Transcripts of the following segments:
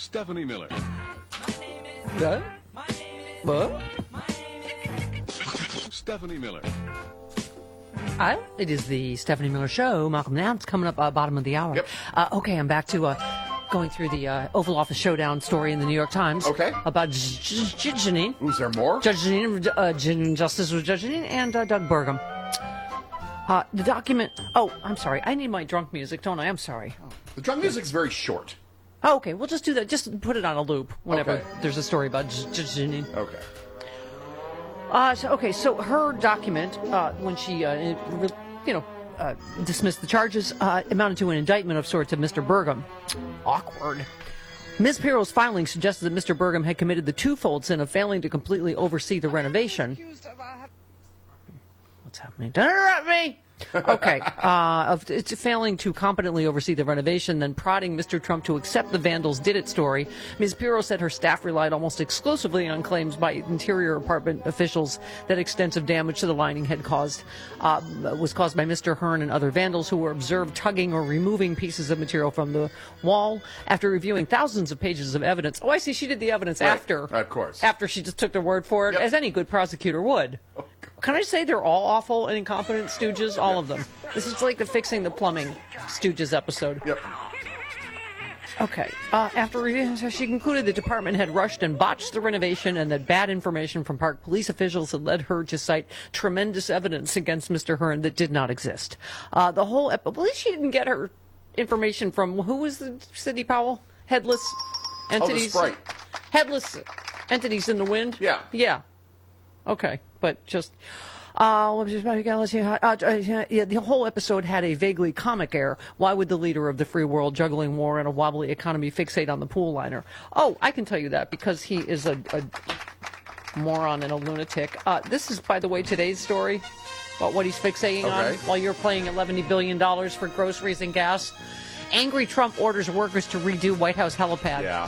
Stephanie Miller. What? Stephanie Miller. Hi, it is the Stephanie Miller Show. Malcolm Nance coming up bottom of the hour. Yep. Okay, I'm back to going through the Oval Office showdown story in the New York Times. Okay. About Janine. Is there more? Judge Janine, Justice was Judge Janine, and Doug Burgum. The document... Oh, I'm sorry. I need my drunk music, don't I? I'm sorry. The drum music's very short. Oh, okay, we'll just do that. Just put it on a loop whenever Okay. there's a story about Judge Janine. Okay. So her document, when she, dismissed the charges, amounted to an indictment of sorts of Mr. Burgum. Awkward. Ms. Pirro's filing suggested that Mr. Burgum had committed the twofold sin of failing to completely oversee the renovation. What's happening? Don't interrupt me! Okay. It's failing to competently oversee the renovation, then prodding Mr. Trump to accept the vandals did it story. Ms. Pirro said her staff relied almost exclusively on claims by Interior Department officials that extensive damage to the lining was caused by Mr. Hearn and other vandals who were observed tugging or removing pieces of material from the wall after reviewing thousands of pages of evidence. Oh, I see. She did the evidence after. Of course. After she just took their word for it, as any good prosecutor would. Can I say they're all awful and incompetent stooges? All of them. This is like the Fixing the Plumbing Stooges episode. Yep. Okay. After reviewing, she concluded the department had rushed and botched the renovation and that bad information from park police officials had led her to cite tremendous evidence against Mr. Hearn that did not exist. At least she didn't get her information from, who was the Sidney Powell? Headless entities? Oh, the Sprite. Headless entities in the wind? Yeah. Yeah. Okay, but just... the whole episode had a vaguely comic air. Why would the leader of the free world juggling war and a wobbly economy fixate on the pool liner? Oh, I can tell you that because he is a moron and a lunatic. This is, by the way, today's story about what he's fixating on while you're paying $11 billion for groceries and gas. Angry Trump orders workers to redo White House helipad. Yeah.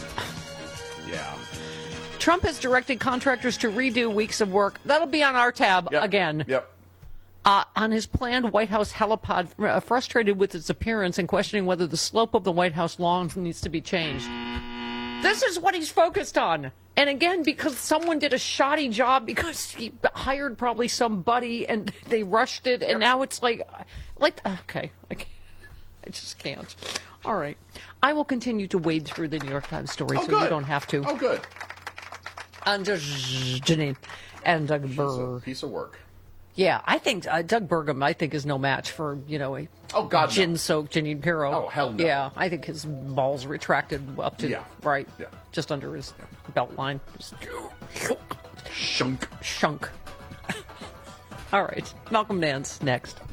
Trump has directed contractors to redo weeks of work. That'll be on our tab again. Yep. On his planned White House helipad, frustrated with its appearance and questioning whether the slope of the White House lawn needs to be changed. This is what he's focused on. And again, because someone did a shoddy job, because he hired probably somebody and they rushed it, and now it's like, okay, I just can't. All right. I will continue to wade through the New York Times story so you don't have to. Oh, good. And Janine and Doug Burgum. Piece of work. Yeah, I think Doug Burgum, I think, is no match for, a gin-soaked Janine Pirro. Oh, hell no. Yeah, I think his balls retracted up to, just under his belt line. Shunk. All right, Malcolm Nance, next.